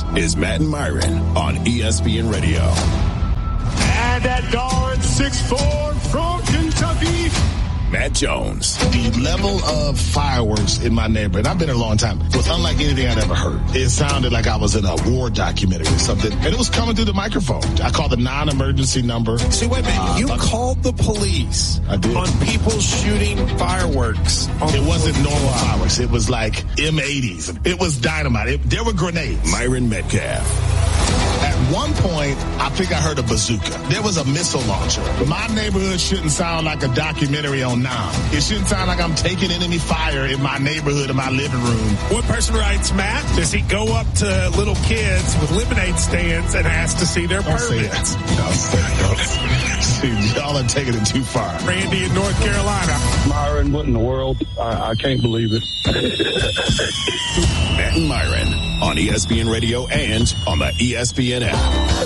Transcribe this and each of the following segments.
is Matt and Myron on ESPN Radio. And at guard 6'4" from Kentucky, Matt Jones. The level of fireworks in my neighborhood, I've been here a long time, was unlike anything I'd ever heard. It sounded like I was in a war documentary or something, and it was coming through the microphone. I called the non-emergency number. See, wait a minute. You called the police on people shooting fireworks. It wasn't normal fireworks. It was like M80s. It was dynamite. There were grenades. Myron Metcalf. At one point, I think I heard a bazooka. There was a missile launcher. My neighborhood shouldn't sound like a documentary on Nam. It shouldn't sound like I'm taking enemy fire in my neighborhood, in my living room. One person writes, Matt, does he go up to little kids with lemonade stands and ask to see their permits? Y'all are taking it too far. Randy in North Carolina. Myron, what in the world? I can't believe it. Matt and Myron on ESPN Radio and on the ESPN app.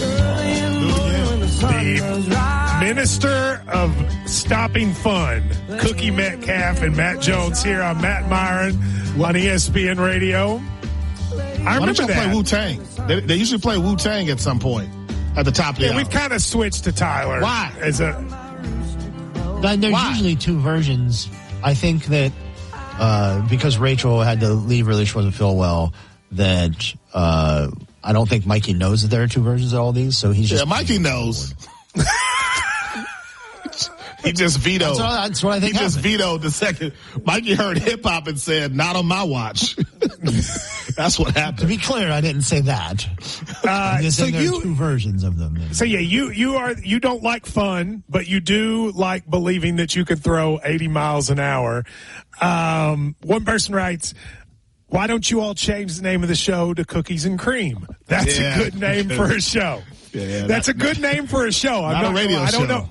The Minister of Stopping Fun, Cookie Metcalf and Matt Jones here on Matt Myron on ESPN Radio. I remember that. Play Wu-Tang. They usually play Wu-Tang at some point at the top of the hour. We've kind of switched to Tyler. Why? There's usually two versions. I think that because Rachel had to leave early, she wasn't feeling well, that I don't think Mikey knows that there are two versions of all these, so he's just... Yeah, Mikey knows. He just vetoed. That's what I think. He just vetoed the second. Mikey heard hip-hop and said, not on my watch. That's what happened. To be clear, I didn't say that. I'm just saying there are two versions of them. So yeah, you don't like fun, but you do like believing that you could throw 80 miles an hour. One person writes, why don't you all change the name of the show to Cookies and Cream? That's a good name for a show. Yeah, that's a good name for a show. Not a radio show. I don't know.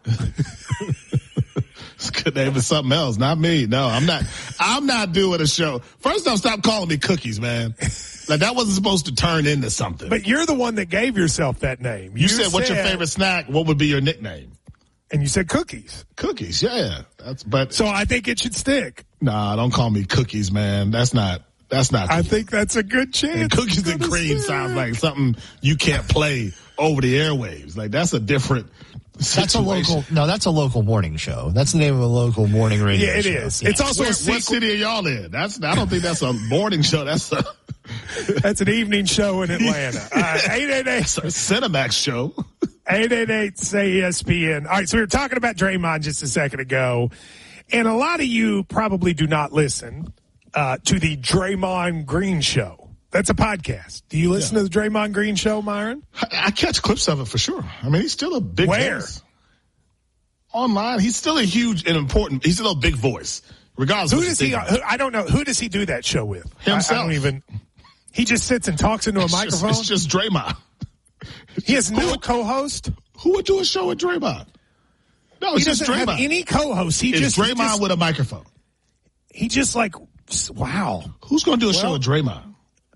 It's a good name for something else, not me. No, I'm not doing a show. First off, stop calling me Cookies, man. Like, that wasn't supposed to turn into something. But you're the one that gave yourself that name. You said, what's your favorite snack? What would be your nickname? And you said Cookies. Cookies, yeah. So I think it should stick. Nah, don't call me Cookies, man. That's not Cookies. I think that's a good chance. And Cookies and Cream sounds like something you can't play over the airwaves. Like, that's a different situation. That's a local morning show. That's the name of a local morning radio show. Yeah, it is. Yeah. It's also what city are y'all in? I don't think that's a morning show. That's an evening show in Atlanta. 888 Cinemax show. 888-SAY-ESPN. All right, so we were talking about Draymond just a second ago, and a lot of you probably do not listen to the Draymond Green Show. That's a podcast. Do you listen to the Draymond Green Show, Myron? I catch clips of it for sure. I mean, he's still a big voice. Online, he's still a huge and important. He's still a big voice, regardless. Who does he? I don't know. Who does he do that show with? Himself. I don't even. He just sits and talks into a microphone. It's just Draymond. He has no co-host. Who would do a show with Draymond? No, it's just Draymond. He doesn't have any co-host. It's Draymond with a microphone. He just wow. Who's going to do a show with Draymond?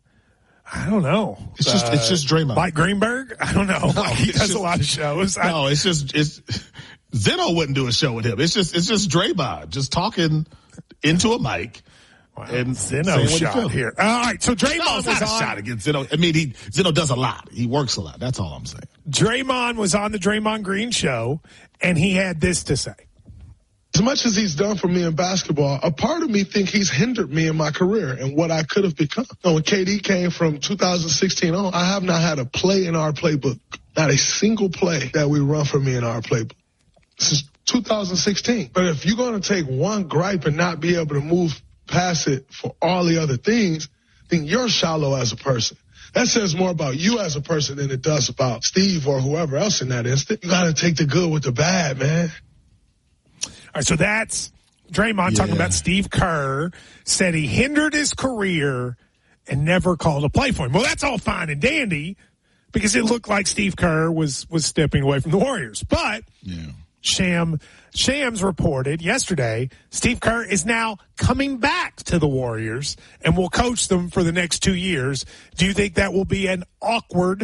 I don't know. It's just Draymond. Mike Greenberg? I don't know. No, he does a lot of shows. It's Zeno wouldn't do a show with him. It's just Draymond just talking into a mic. Wow. And Zeno shot here. All right, so Draymond was on. A shot against Zeno. I mean, Zeno does a lot. He works a lot. That's all I'm saying. Draymond was on the Draymond Green Show, and he had this to say. As much as he's done for me in basketball, a part of me think he's hindered me in my career and what I could have become. When KD came from 2016 on, I have not had a play in our playbook. Not a single play that we run for me in our playbook since 2016. But if you're going to take one gripe and not be able to move past it for all the other things, then you're shallow as a person. That says more about you as a person than it does about Steve or whoever else in that instant. You got to take the good with the bad, man. All right, so that's Draymond talking about Steve Kerr, said he hindered his career and never called a play for him. Well, that's all fine and dandy because it looked like Steve Kerr was stepping away from the Warriors. But Shams reported yesterday Steve Kerr is now coming back to the Warriors and will coach them for the next 2 years. Do you think that will be an awkward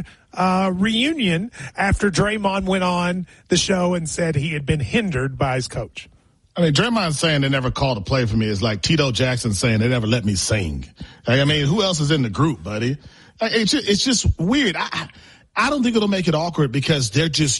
reunion after Draymond went on the show and said he had been hindered by his coach? I mean, Draymond saying they never called a play for me is like Tito Jackson saying they never let me sing. Like, I mean, who else is in the group, buddy? It's just weird. I don't think it'll make it awkward because they're just